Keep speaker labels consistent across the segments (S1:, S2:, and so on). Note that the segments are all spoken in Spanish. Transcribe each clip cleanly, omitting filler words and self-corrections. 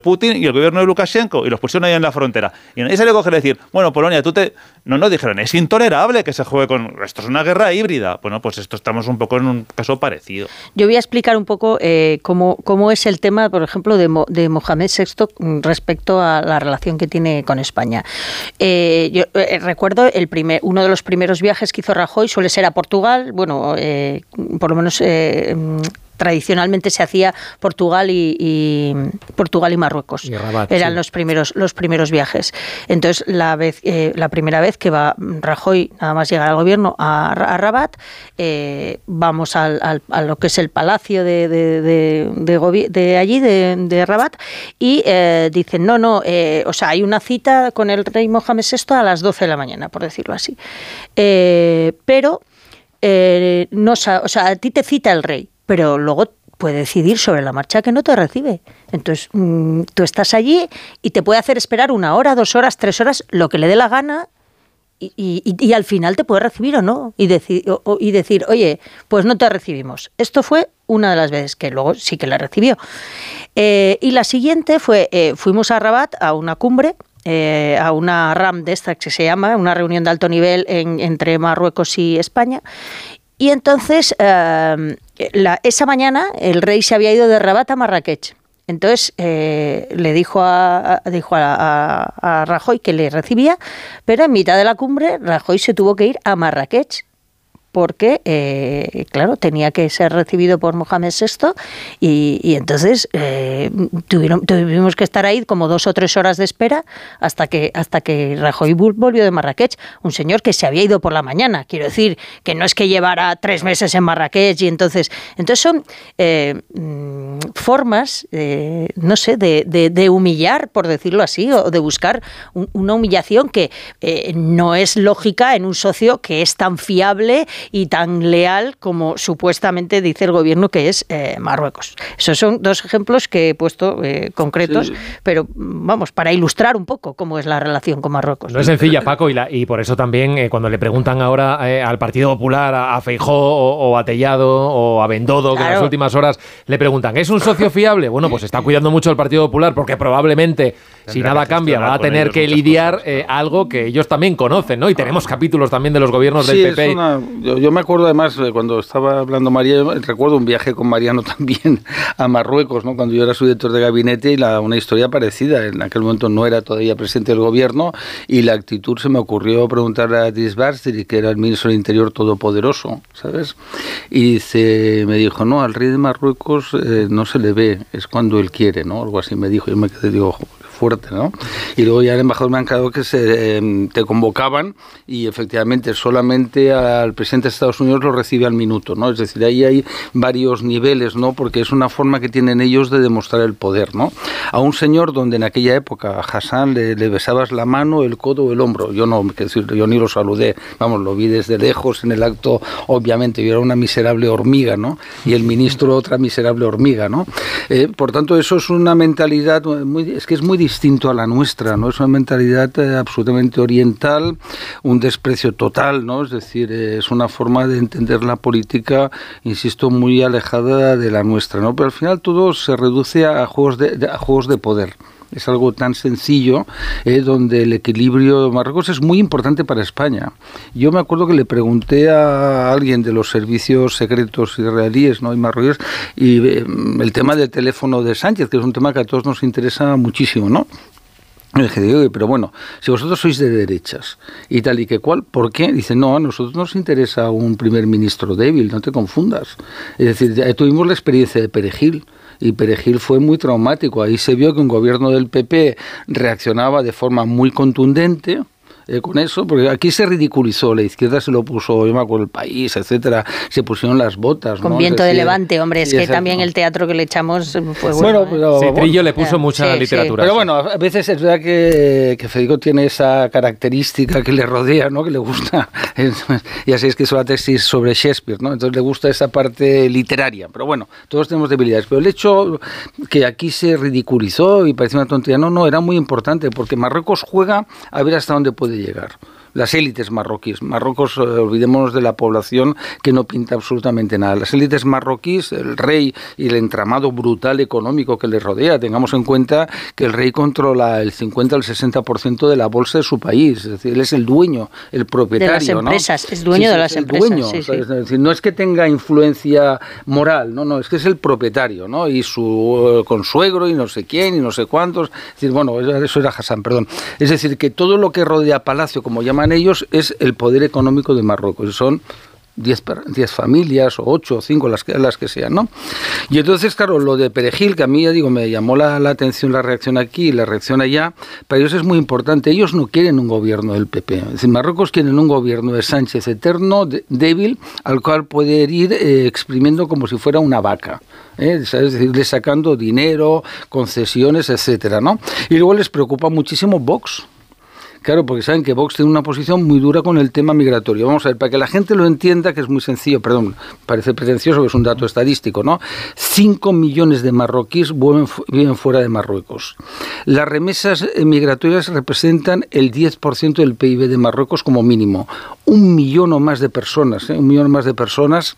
S1: Putin y el gobierno de Lukashenko y los pusieron ahí en la frontera. Y nadie se le coge a decir, bueno, Polonia, No, dijeron, es intolerable que se juegue con... Esto es una guerra híbrida. Bueno, pues estamos un poco en un caso parecido.
S2: Yo voy a explicar un poco cómo es el tema, por ejemplo, de Mohamed VI respecto a la relación que tiene con España. Yo recuerdo uno de los primeros viajes que hizo Rajoy suele ser a Portugal, bueno, por lo menos... tradicionalmente se hacía Portugal y Marruecos.
S3: Y Rabat,
S2: eran
S3: sí.
S2: los primeros viajes. Entonces, la primera vez que va Rajoy, nada más llegar al gobierno, a Rabat, vamos a lo que es el palacio de allí, de Rabat, y dicen, o sea, hay una cita con el rey Mohamed VI a las 12 de la mañana, por decirlo así. Pero, o sea, a ti te cita el rey, pero luego puede decidir sobre la marcha que no te recibe. Entonces, tú estás allí y te puede hacer esperar 1 hora, 2 horas, 3 horas, lo que le dé la gana, y al final te puede recibir o no, y decir, oye, pues no te recibimos. Esto fue una de las veces que luego sí que la recibió. Y la siguiente fue, fuimos a Rabat a una cumbre, a una RAM de esta que se llama, una reunión de alto nivel entre Marruecos y España. Y entonces, esa mañana, el rey se había ido de Rabat a Marrakech. Entonces, le dijo a Rajoy que le recibía, pero en mitad de la cumbre, Rajoy se tuvo que ir a Marrakech, porque, claro, tenía que ser recibido por Mohamed VI y entonces tuvimos que estar ahí como 2 o 3 horas de espera hasta que Rajoy volvió de Marrakech, un señor que se había ido por la mañana. Quiero decir, que no es que llevara 3 meses en Marrakech y entonces son formas, no sé, de humillar, por decirlo así, o de buscar una humillación que no es lógica en un socio que es tan fiable y tan leal como supuestamente dice el gobierno que es Marruecos. Esos son 2 ejemplos que he puesto concretos, sí. Pero vamos, para ilustrar un poco cómo es la relación con Marruecos.
S3: No es sencilla, Paco, y por eso también cuando le preguntan ahora al Partido Popular, a Feijóo o a Tellado o a Bendodo, claro, que en las últimas horas le preguntan, ¿es un socio fiable? Bueno, pues está cuidando mucho el Partido Popular porque probablemente, si nada cambia, va a tener que lidiar algo que ellos también conocen, ¿no? Y tenemos capítulos también de los gobiernos del PP.
S4: Yo me acuerdo además, cuando estaba hablando María, recuerdo un viaje con Mariano también a Marruecos, ¿no? Cuando yo era su director de gabinete, y una historia parecida. En aquel momento no era todavía presidente del gobierno, y la actitud se me ocurrió preguntarle a Disbastri, que era el ministro del Interior todopoderoso, ¿sabes? Y me dijo, no, al rey de Marruecos no se le ve, es cuando él quiere, ¿no? Algo así me dijo. Yo me quedé, digo, fuerte, ¿no? Y luego ya el embajador me ha encargado que te convocaban y efectivamente solamente al presidente de Estados Unidos lo recibe al minuto, ¿no? Es decir, ahí hay varios niveles, ¿no? Porque es una forma que tienen ellos de demostrar el poder, ¿no? A un señor donde en aquella época a Hassan le besabas la mano, el codo o el hombro. Yo no, yo ni lo saludé, vamos, lo vi desde lejos en el acto, obviamente, yo era una miserable hormiga, ¿no? Y el ministro otra miserable hormiga, ¿no? Por tanto, eso es una mentalidad es que es muy distinto a la nuestra, ¿no? Es una mentalidad absolutamente oriental, un desprecio total, ¿no? Es decir, es una forma de entender la política, insisto, muy alejada de la nuestra, ¿no? Pero al final todo se reduce a juegos de poder. Es algo tan sencillo, donde el equilibrio de Marruecos es muy importante para España. Yo me acuerdo que le pregunté a alguien de los servicios secretos israelíes, ¿no? Y marroquíes, y el tema del teléfono de Sánchez, que es un tema que a todos nos interesa muchísimo, ¿no? Y dije, digo, pero bueno, si vosotros sois de derechas y tal y que cual, ¿por qué? Dice, no, a nosotros nos interesa un primer ministro débil, no te confundas. Es decir, ya tuvimos la experiencia de Perejil, y Perejil fue muy traumático. Ahí se vio que un gobierno del PP reaccionaba de forma muy contundente con eso, porque aquí se ridiculizó, la izquierda se lo puso, yo me acuerdo, El País, etcétera, se pusieron las botas,
S2: con, ¿no? Viento de Levante, hombre, es que también el teatro que le echamos fue bueno.
S3: Pero, sí, Trillo le puso mucha literatura.
S4: Sí. Pero bueno, a veces es verdad que Federico tiene esa característica que le rodea, ¿no? Que le gusta, ya sabéis que es una tesis sobre Shakespeare, ¿no? Entonces le gusta esa parte literaria, pero bueno, todos tenemos debilidades, pero el hecho que aquí se ridiculizó y parecía una tontería, no, era muy importante, porque Marruecos juega a ver hasta dónde puede llegar. las élites marroquíes. Marruecos, olvidémonos de la población que no pinta absolutamente nada. Las élites marroquíes, el rey y el entramado brutal económico que le rodea. Tengamos en cuenta que el rey controla el 50 al 60% de la bolsa de su país. Es decir, él es el dueño, el propietario.
S2: De las empresas,
S4: ¿no?
S2: Es dueño de las empresas.
S4: Dueño,
S2: sí.
S4: Es decir, no es que tenga influencia moral, no, es que es el propietario, ¿no? Y su consuegro y no sé quién y no sé cuántos. Es decir, bueno, eso era Hassan, perdón. Es decir, que todo lo que rodea Palacio, como llaman ellos, es el poder económico de Marruecos. Y son 10 familias o 8 o 5 las que sean, ¿no? Y entonces, claro, lo de Perejil, que a mí, ya digo, me llamó la atención la reacción aquí y la reacción allá, para ellos es muy importante. Ellos no quieren un gobierno del PP. Es decir, Marruecos quieren un gobierno de Sánchez eterno, débil, al cual puede ir exprimiendo como si fuera una vaca. Es decir, le sacando dinero, concesiones, etcétera, ¿no? Y luego les preocupa muchísimo Vox. Claro, porque saben que Vox tiene una posición muy dura con el tema migratorio. Vamos a ver, para que la gente lo entienda, que es muy sencillo, perdón, parece pretencioso, pero es un dato estadístico, ¿no? 5 millones de marroquíes viven fuera de Marruecos. Las remesas migratorias representan el 10% del PIB de Marruecos como mínimo. 1 millón o más de personas, 1 millón más de personas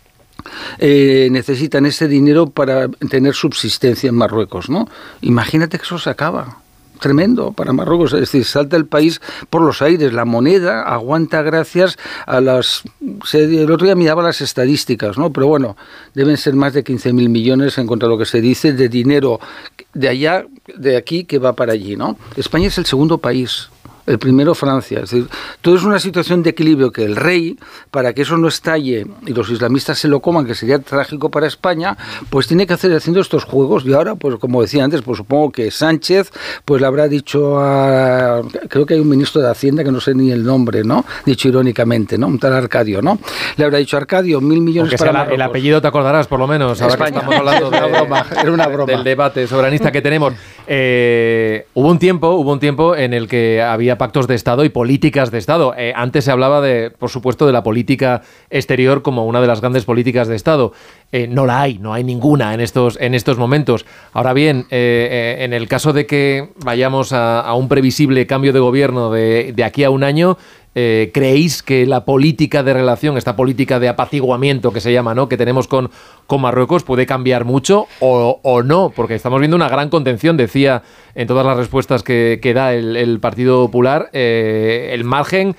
S4: necesitan ese dinero para tener subsistencia en Marruecos, ¿no? Imagínate que eso se acaba. Tremendo para Marruecos, es decir, salta el país por los aires, la moneda aguanta gracias a las... El otro día miraba las estadísticas, ¿no? Pero bueno, deben ser más de 15.000 millones en cuanto a lo que se dice de dinero de allá, de aquí, que va para allí, ¿no? España es el segundo país. El primero Francia. Es decir, todo es una situación de equilibrio que el rey, para que eso no estalle y los islamistas se lo coman, que sería trágico para España, pues tiene que hacer haciendo estos juegos. Y ahora, pues como decía antes, pues supongo que Sánchez pues le habrá dicho a... Creo que hay un ministro de Hacienda que no sé ni el nombre, ¿no? Dicho irónicamente, ¿no? Un tal Arcadio, ¿no? Le habrá dicho, Arcadio, 1.000 millones para Marruecos.
S3: El apellido te acordarás, por lo menos, ahora
S4: España.
S3: Que estamos hablando
S4: Era una broma.
S3: del debate soberanista que tenemos. Hubo un tiempo en el que había pactos de Estado y políticas de Estado. Antes se hablaba por supuesto, de la política exterior como una de las grandes políticas de Estado. No hay ninguna en estos momentos. Ahora bien, en el caso de que vayamos a un previsible cambio de gobierno de aquí a un año, ¿creéis que la política de relación, esta política de apaciguamiento que se llama, ¿no?, que tenemos con Marruecos, puede cambiar mucho o no? Porque estamos viendo una gran contención, decía en todas las respuestas que da el Partido Popular, el margen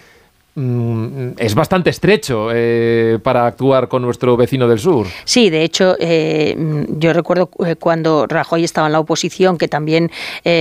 S3: es bastante estrecho para actuar con nuestro vecino del sur.
S2: Sí, de hecho, yo recuerdo cuando Rajoy estaba en la oposición, que también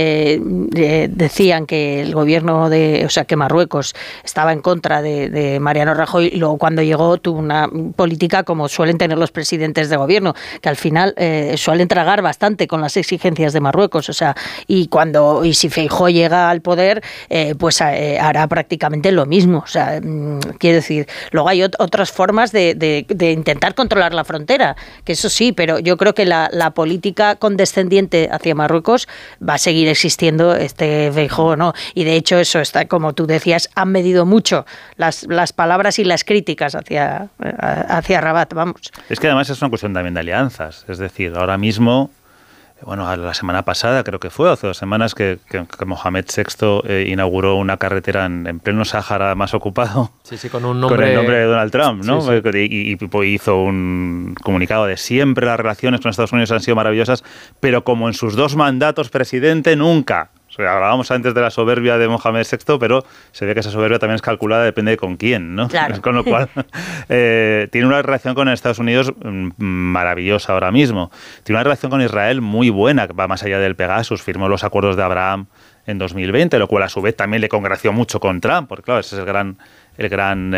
S2: decían que el gobierno que Marruecos estaba en contra de Mariano Rajoy, y luego cuando llegó tuvo una política como suelen tener los presidentes de gobierno, que al final suelen tragar bastante con las exigencias de Marruecos, y si Feijóo llega al poder, pues hará prácticamente lo mismo, quiero decir, luego hay otras formas de intentar controlar la frontera, que eso sí, pero yo creo que la política condescendiente hacia Marruecos va a seguir existiendo, Feijóo, ¿no? Y de hecho eso está, como tú decías, han medido mucho las palabras y las críticas hacia Rabat, vamos.
S1: Es que además es una cuestión también de alianzas, es decir, ahora mismo... Bueno, la semana pasada, creo que fue, hace 2 semanas, que Mohamed VI inauguró una carretera en pleno Sáhara más ocupado.
S3: Sí, con un nombre...
S1: Con el nombre de Donald Trump, ¿no?
S3: Sí.
S1: Y hizo un comunicado de siempre las relaciones con Estados Unidos han sido maravillosas, pero como en sus 2 mandatos presidente, nunca. Hablábamos antes de la soberbia de Mohamed VI, pero se ve que esa soberbia también es calculada, depende de con quién, ¿no?
S2: Claro.
S1: Con lo cual, tiene una relación con Estados Unidos maravillosa ahora mismo. Tiene una relación con Israel muy buena, que va más allá del Pegasus, firmó los acuerdos de Abraham en 2020, lo cual a su vez también le congració mucho con Trump, porque claro, esa es la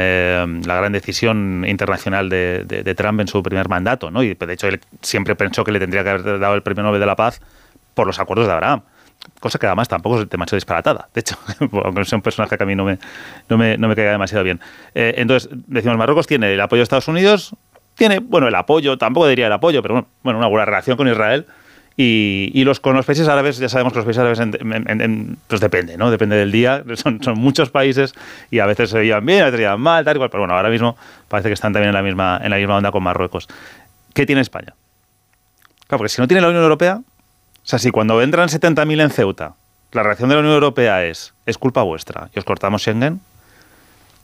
S1: gran decisión internacional de Trump en su primer mandato, ¿no? Y de hecho él siempre pensó que le tendría que haber dado el Premio Nobel de la Paz por los acuerdos de Abraham. Cosa que además tampoco es demasiado disparatada, de hecho, aunque sea un personaje que a mí no me caiga demasiado bien. Entonces, decimos, Marruecos tiene el apoyo de Estados Unidos, tiene, el apoyo, tampoco diría el apoyo, pero una buena relación con Israel, y con los países árabes, ya sabemos que los países árabes pues depende, ¿no? Depende del día, son muchos países, y a veces se llevan bien, a veces se llevan mal, tal y cual, pero ahora mismo parece que están también en la misma onda con Marruecos. ¿Qué tiene España? Claro, porque si no tiene la Unión Europea... si cuando entran 70.000 en Ceuta, la reacción de la Unión Europea es culpa vuestra y os cortamos Schengen,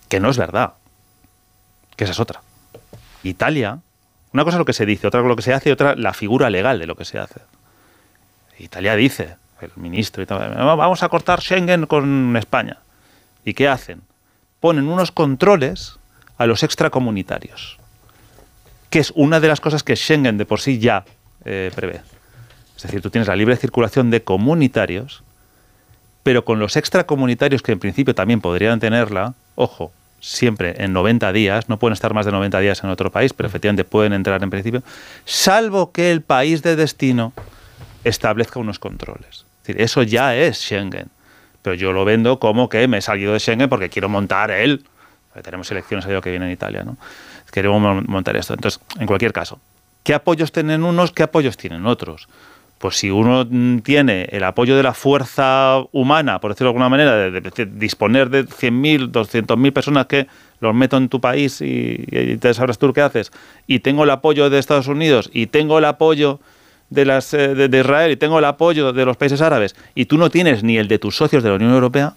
S1: que no es verdad, que esa es otra. Italia, una cosa es lo que se dice, otra es lo que se hace y otra la figura legal de lo que se hace. Italia dice, el ministro y tal, vamos a cortar Schengen con España. ¿Y qué hacen? Ponen unos controles a los extracomunitarios, que es una de las cosas que Schengen de por sí ya prevé. Es decir, tú tienes la libre circulación de comunitarios, pero con los extracomunitarios que en principio también podrían tenerla, ojo, siempre en 90 días, no pueden estar más de 90 días en otro país, pero efectivamente pueden entrar en principio, salvo que el país de destino establezca unos controles. Es decir, eso ya es Schengen, pero yo lo vendo como que me he salido de Schengen porque quiero montar tenemos elecciones el año que viene en Italia, ¿no? Queremos montar esto. Entonces, en cualquier caso, ¿qué apoyos tienen unos, qué apoyos tienen otros? Pues si uno tiene el apoyo de la fuerza humana, por decirlo de alguna manera, de disponer de 100.000, 200.000 personas que los meto en tu país y te sabrás tú qué haces, y tengo el apoyo de Estados Unidos, y tengo el apoyo de Israel, y tengo el apoyo de los países árabes, y tú no tienes ni el de tus socios de la Unión Europea,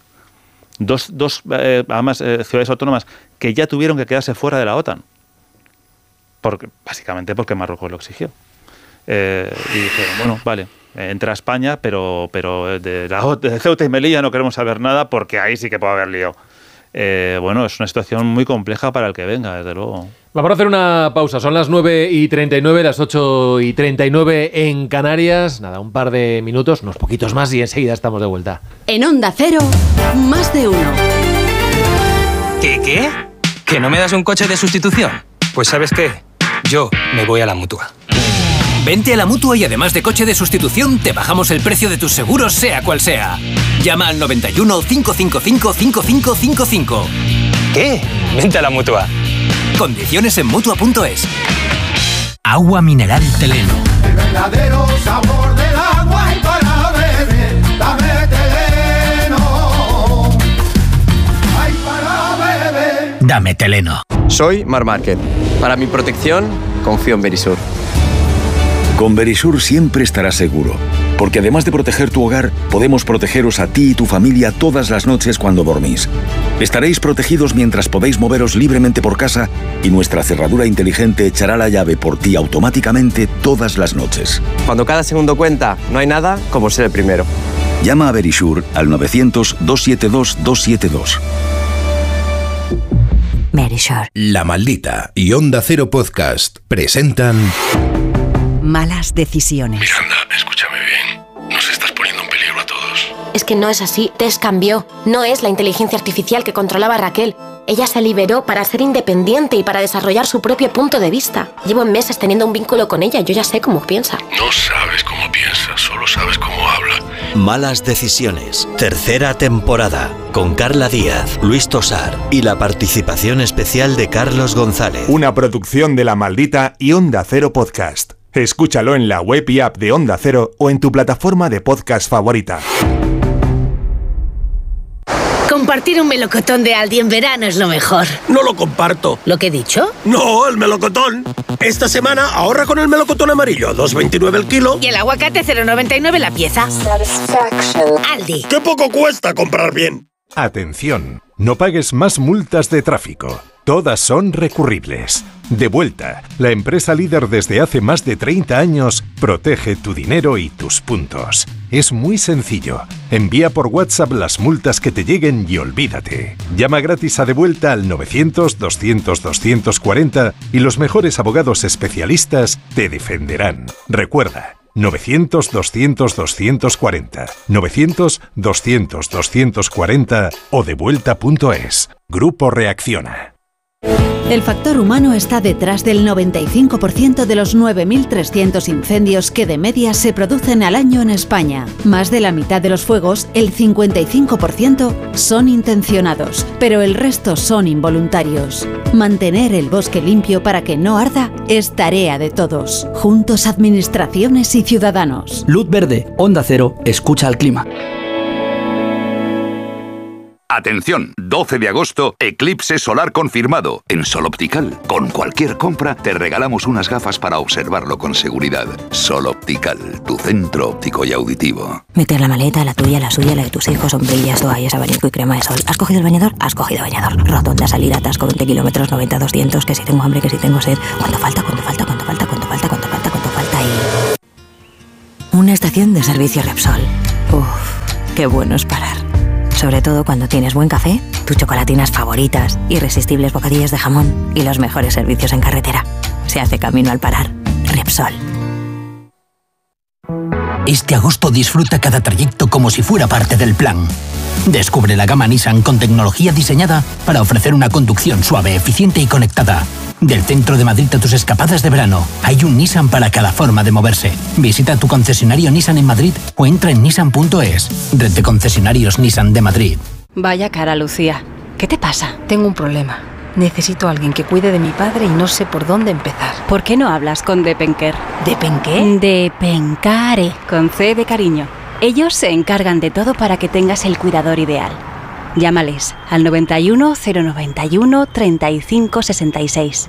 S1: además ciudades autónomas que ya tuvieron que quedarse fuera de la OTAN, básicamente porque Marruecos lo exigió. Y dijeron, bueno, vale, entra a España, pero de Ceuta y Melilla no queremos saber nada porque ahí sí que puede haber lío. Bueno, es una situación muy compleja para el que venga, desde luego.
S3: Vamos a hacer una pausa, son las 9:39, las 8:39 en Canarias. Nada, un par de minutos, unos poquitos más y enseguida estamos de vuelta.
S5: En Onda Cero, más de uno.
S6: ¿Qué? ¿Que no me das un coche de sustitución? Pues ¿sabes qué? Yo me voy a la Mutua. Vente a la Mutua y además de coche de sustitución, te bajamos el precio de tus seguros, sea cual sea. Llama al 91 555 5555. ¿Qué? Vente a la Mutua. Condiciones en Mutua.es.
S7: Agua mineral Teleno.
S8: El verdadero sabor del agua y para beber, dame Teleno. Ay, para beber.
S7: Dame Teleno.
S9: Soy Mar Márquez. Para mi protección, confío en Verisur.
S10: Con Verisur siempre estarás seguro, porque además de proteger tu hogar, podemos protegeros a ti y tu familia todas las noches cuando dormís. Estaréis protegidos mientras podéis moveros libremente por casa y nuestra cerradura inteligente echará la llave por ti automáticamente todas las noches.
S9: Cuando cada segundo cuenta, no hay nada como ser el primero.
S10: Llama a Verisur al 900-272-272.
S7: Verisur.
S11: La Maldita y Onda Cero Podcast presentan...
S5: Malas decisiones.
S11: Miranda, escúchame bien. Nos estás poniendo en peligro a todos.
S12: Es que no es así. Tess cambió. No es la inteligencia artificial que controlaba a Raquel. Ella se liberó para ser independiente y para desarrollar su propio punto de vista. Llevo meses teniendo un vínculo con ella. Yo ya sé cómo piensa.
S11: No sabes cómo piensa, solo sabes cómo habla.
S13: Malas decisiones. Tercera temporada. Con Carla Díaz, Luis Tosar y la participación especial de Carlos González.
S14: Una producción de La Maldita y Onda Cero Podcast. Escúchalo en la web y app de Onda Cero o en tu plataforma de podcast favorita.
S15: Compartir un melocotón de Aldi en verano es lo mejor.
S16: No lo comparto.
S15: ¿Lo que he dicho?
S16: No, el melocotón. Esta semana ahorra con el melocotón amarillo, 2,29 el kilo.
S15: Y el aguacate 0,99 la pieza. Aldi.
S16: ¡Qué poco cuesta comprar bien!
S14: Atención, no pagues más multas de tráfico. Todas son recurribles. Devuelta, la empresa líder desde hace más de 30 años, protege tu dinero y tus puntos. Es muy sencillo. Envía por WhatsApp las multas que te lleguen y olvídate. Llama gratis a Devuelta al 900-200-240 y los mejores abogados especialistas te defenderán. Recuerda, 900-200-240, 900-200-240 o devuelta.es. Grupo Reacciona.
S5: El factor humano está detrás del 95% de los 9.300 incendios que de media se producen al año en España. Más de la mitad de los fuegos, el 55%, son intencionados, pero el resto son involuntarios. Mantener el bosque limpio para que no arda es tarea de todos. Juntos, administraciones y ciudadanos.
S17: Luz verde, Onda Cero, escucha al clima. Atención, 12 de agosto, eclipse solar confirmado. En Sol Optical, con cualquier compra, te regalamos unas gafas para observarlo con seguridad. Sol Optical, tu centro óptico y auditivo.
S7: Meter la maleta, la tuya, la suya, la de tus hijos, sombrillas, toallas, abanico y crema de sol. ¿Has cogido el bañador? Has cogido bañador. Rotonda, salida, atasco, 20 kilómetros, 90, 200, que si tengo hambre, que si tengo sed. ¿Cuánto falta? ¿Cuánto falta? ¿Cuánto falta? ¿Cuánto falta? ¿Cuánto falta? ¿Cuánto falta? Y... una estación de servicio Repsol. Uf, qué bueno es parar. Sobre todo cuando tienes buen café, tus chocolatinas favoritas, irresistibles bocadillos de jamón y los mejores servicios en carretera. Se hace camino al parar. Repsol. Este agosto disfruta cada trayecto como si fuera parte del plan. Descubre la gama Nissan con tecnología diseñada para ofrecer una conducción suave, eficiente y conectada. Del centro de Madrid a tus escapadas de verano, hay un Nissan para cada forma de moverse. Visita tu concesionario Nissan en Madrid o entra en nissan.es. Red de concesionarios Nissan de Madrid.
S18: Vaya cara, Lucía. ¿Qué te pasa? Tengo un problema. Necesito a alguien que cuide de mi padre y no sé por dónde empezar.
S19: ¿Por qué no hablas con Depenker?
S18: ¿Depenqué?
S19: Depencare, con C de cariño. Ellos se encargan de todo para que tengas el cuidador ideal. Llámales al 91 091 35 66.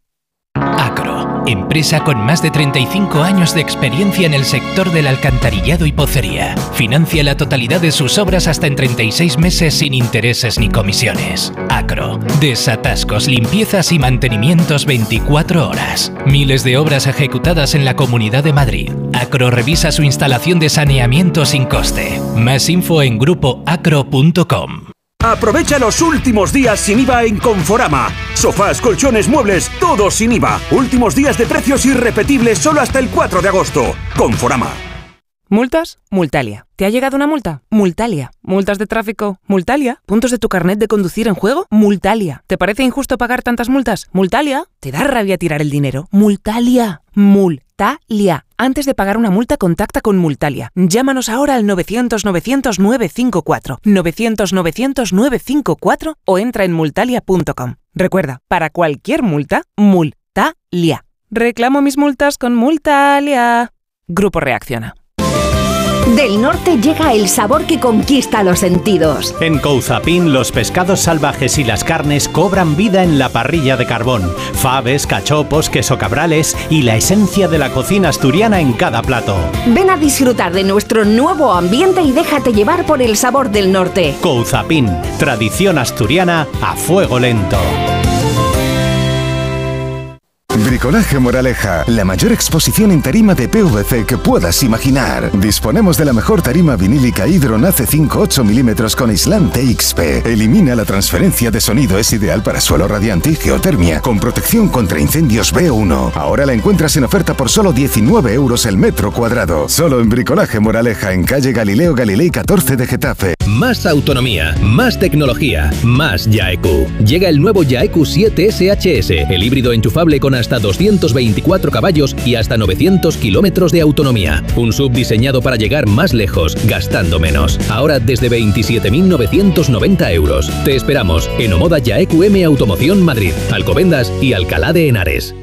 S6: Acro, empresa con más de 35 años de experiencia en el sector del alcantarillado y pocería. Financia la totalidad de sus obras hasta en 36 meses sin intereses ni comisiones. Acro, desatascos, limpiezas y mantenimientos 24 horas. Miles de obras ejecutadas en la Comunidad de Madrid. Acro revisa su instalación de saneamiento sin coste. Más info en grupoacro.com.
S20: Aprovecha los últimos días sin IVA en Conforama. Sofás, colchones, muebles, todos sin IVA. Últimos días de precios irrepetibles solo hasta el 4 de agosto. Conforama.
S21: ¿Multas? Multalia. ¿Te ha llegado una multa? Multalia. ¿Multas de tráfico? Multalia. ¿Puntos de tu carnet de conducir en juego? Multalia. ¿Te parece injusto pagar tantas multas? Multalia. ¿Te da rabia tirar el dinero? Multalia. Multalia. Antes de pagar una multa, contacta con Multalia. Llámanos ahora al 900-900-954, 900-900-954 o entra en multalia.com. Recuerda, para cualquier multa, Multalia. Reclamo mis multas con Multalia. Grupo Reacciona.
S22: Del norte llega el sabor que conquista los sentidos.
S23: En Couzapin los pescados salvajes y las carnes cobran vida en la parrilla de carbón. Faves, cachopos, queso cabrales y la esencia de la cocina asturiana en cada plato.
S22: Ven a disfrutar de nuestro nuevo ambiente y déjate llevar por el sabor del norte.
S23: Couzapin, tradición asturiana a fuego lento.
S24: Bricolaje Moraleja, la mayor exposición en tarima de PVC que puedas imaginar. Disponemos de la mejor tarima vinílica Hydron AC5 8 mm con aislante XP. Elimina la transferencia de sonido, es ideal para suelo radiante y geotermia, con protección contra incendios B1. Ahora la encuentras en oferta por solo 19 euros el metro cuadrado. Solo en Bricolaje Moraleja, en calle Galileo Galilei 14 de Getafe.
S25: Más autonomía, más tecnología, más Yaeku. Llega el nuevo Yaeku 7 SHS, el híbrido enchufable con hasta 224 caballos y hasta 900 kilómetros de autonomía. Un SUV diseñado para llegar más lejos, gastando menos. Ahora desde 27.990 euros. Te esperamos en Omoda Yaeku M Automoción Madrid, Alcobendas y Alcalá de Henares.